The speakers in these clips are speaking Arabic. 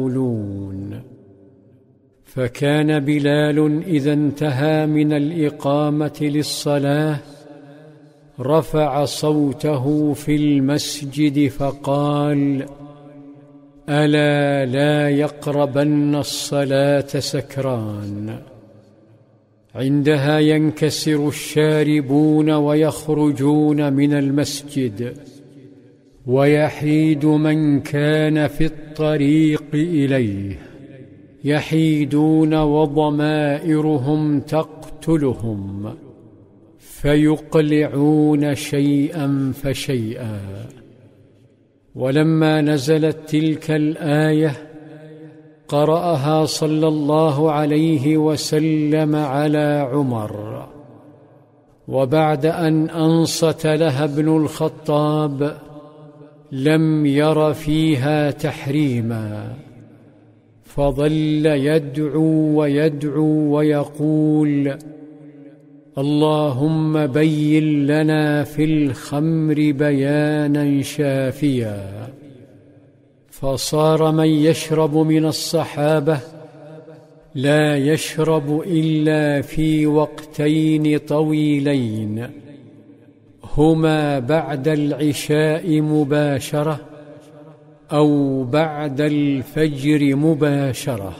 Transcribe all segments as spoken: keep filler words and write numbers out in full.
يقولون. فكان بلال إذا انتهى من الإقامة للصلاة رفع صوته في المسجد فقال: ألا لا يقربن الصلاة سكران. عندها ينكسر الشاربون ويخرجون من المسجد، ويحيد من كان في الطريق إليه، يحيدون وضمائرهم تقتلهم، فيقلعون شيئا فشيئا. ولما نزلت تلك الآية قرأها صلى الله عليه وسلم على عمر، وبعد أن أنصت لها ابن الخطاب لم ير فيها تحريما، فظل يدعو ويدعو ويقول: اللهم بين لنا في الخمر بيانا شافيا. فصار من يشرب من الصحابة لا يشرب إلا في وقتين طويلين، هما بعد العشاء مباشرة أو بعد الفجر مباشرة،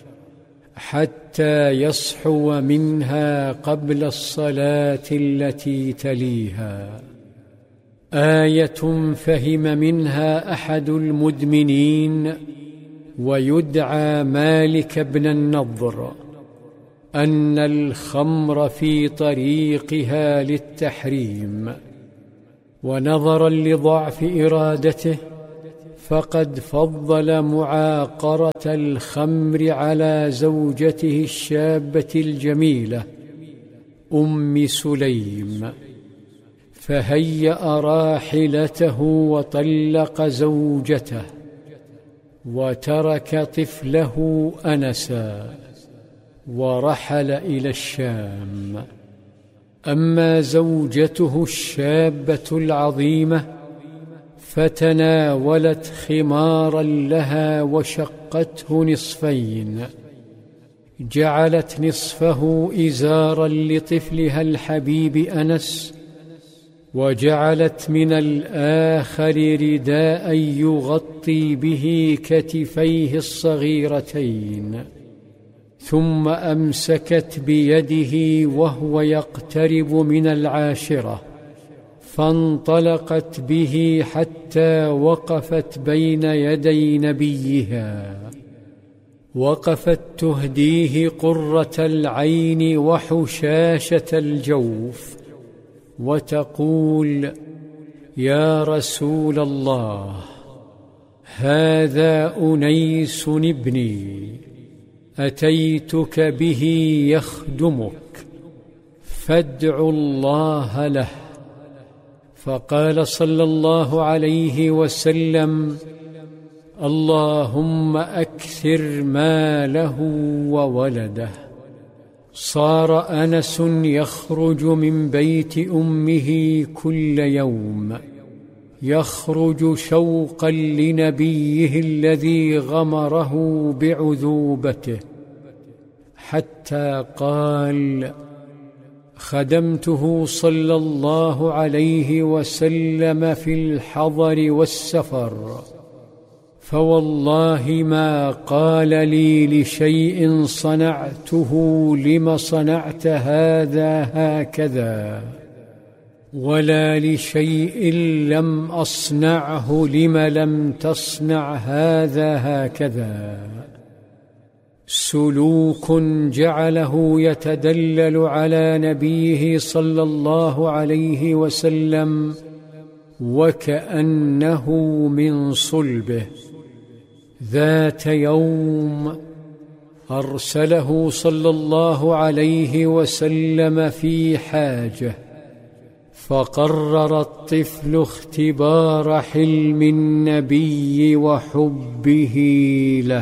حتى يصحو منها قبل الصلاة التي تليها. آية فهم منها أحد المدمنين ويدعى مالك بن النضر أن الخمر في طريقها للتحريم، ونظرا لضعف إرادته فقد فضل معاقرة الخمر على زوجته الشابة الجميلة أم سليم، فهيأ راحلته وطلق زوجته وترك طفله أنسا ورحل إلى الشام. أما زوجته الشابة العظيمة فتناولت خمارا لها وشقته نصفين، جعلت نصفه إزارا لطفلها الحبيب أنس، وجعلت من الآخر رداء يغطي به كتفيه الصغيرتين، ثم أمسكت بيده وهو يقترب من العاشرة، فانطلقت به حتى وقفت بين يدي نبيها، وقفت تهديه قرة العين وحشاشة الجوف وتقول: يا رسول الله، هذا أنيس ابني أتيتك به يخدمك، فادع الله له. فقال صلى الله عليه وسلم: اللهم أكثر ماله وولده. صار أنس يخرج من بيت أمه كل يوم، يخرج شوقا لنبيه الذي غمره بعذوبته، حتى قال: خدمته صلى الله عليه وسلم في الحضر والسفر، فوالله ما قال لي لشيء صنعته لم صنعت هذا هكذا، ولا لشيء لم أصنعه لم لم تصنع هذا هكذا. سلوك جعله يتدلل على نبيه صلى الله عليه وسلم وكأنه من صلبه. ذات يوم أرسله صلى الله عليه وسلم في حاجة، فقرر الطفل اختبار حلم النبي وحبه له.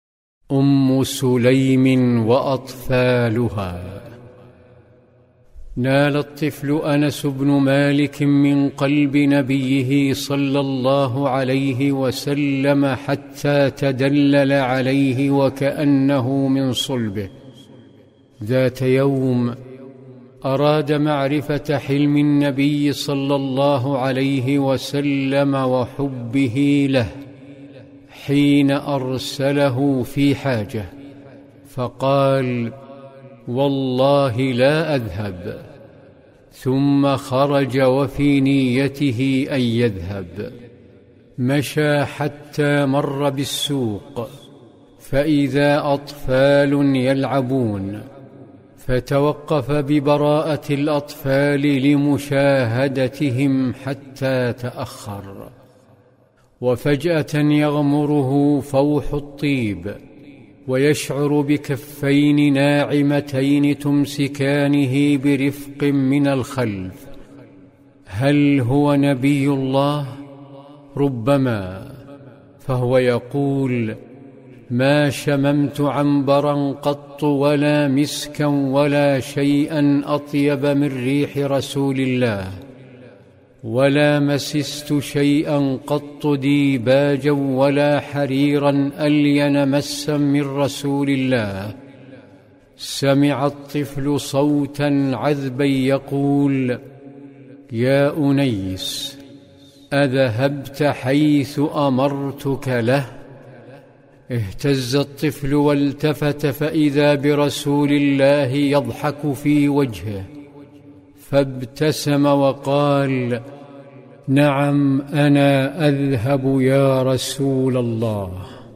أم سليم وأطفالها. نال الطفل أنس بن مالك من قلب نبيه صلى الله عليه وسلم حتى تدلل عليه وكأنه من صلبه. ذات يوم أراد معرفة حلم النبي صلى الله عليه وسلم وحبه له حين أرسله في حاجة، فقال: والله لا أذهب، ثم خرج وفي نيته أن يذهب. مشى حتى مر بالسوق، فإذا أطفال يلعبون، فتوقف ببراءة الأطفال لمشاهدتهم حتى تأخر. وفجأة يغمره فوح الطيب، ويشعر بكفين ناعمتين تمسكانه برفق من الخلف. هل هو نبي الله؟ ربما. فهو يقول: ما شممت عنبرا قط ولا مسكا ولا شيئا أطيب من ريح رسول الله، ولا مسست شيئا قط ديباجا ولا حريرا ألين مسا من رسول الله. سمع الطفل صوتا عذبا يقول: يا أنيس، أذهبت حيث أمرتك له؟ اهتز الطفل والتفت، فإذا برسول الله يضحك في وجهه، فابتسم وقال: نعم، أنا أذهب يا رسول الله.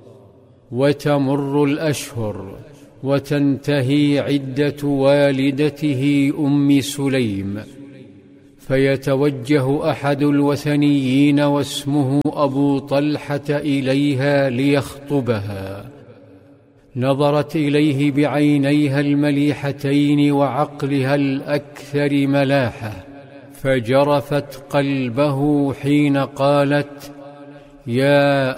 وتمر الأشهر، وتنتهي عدة والدته أم سليم، فيتوجه أحد الوثنيين واسمه أبو طلحة إليها ليخطبها. نظرت إليه بعينيها المليحتين وعقلها الأكثر ملاحة، فجرفت قلبه حين قالت: يا